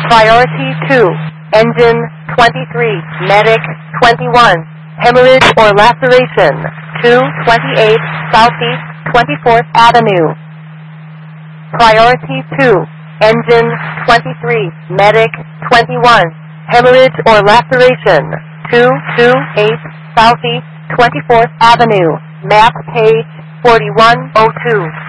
Priority 2, engine 23, medic 21, hemorrhage or laceration 228 Southeast 24th Avenue. Priority 2, engine 23, medic 21, hemorrhage or laceration 228 Southeast 24th Avenue, map page 4102.